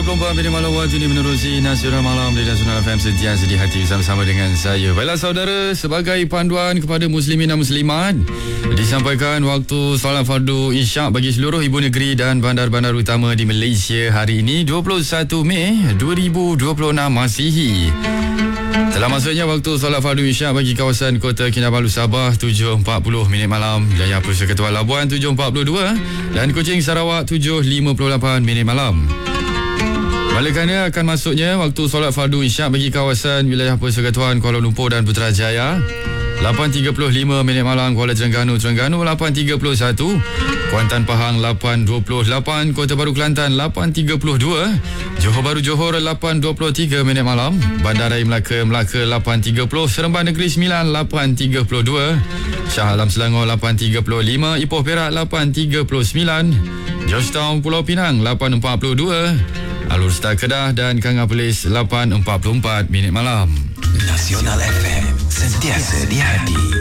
24 minit malam waktu ini menerusi Nasional Malam di Nasional FM sentiasa di hati bersama-sama dengan saya. Baiklah saudara, sebagai panduan kepada muslimin dan muslimat, disampaikan waktu solat fardu Isyak bagi seluruh ibu negeri dan bandar-bandar utama di Malaysia hari ini 21 Mei 2026 Masihi. Telah masuknya waktu solat fardu Isyak bagi kawasan Kota Kinabalu Sabah 7.40 minit malam, Jaya Persekutuan Labuan 7.42 dan Kuching Sarawak 7.58 minit malam. Balikannya akan masuknya waktu solat fardu Isyak bagi kawasan wilayah Persekutuan Kuala Lumpur dan Putrajaya 8.35 minit malam, Kuala Terengganu 8.31, Kuantan Pahang 8.28, Kota Baru Kelantan 8.32, Johor Bahru Johor 8.23 minit malam, Bandaraya Melaka 8.30, Seremban Negeri Sembilan 8.32, Shah Alam Selangor 8.35, Ipoh Perak 8.39, Georgetown Pulau Pinang 8.42, Alur Star Kedah dan Kanga Perlis 8.44 minit malam. Nasional FM sentiasa di hati.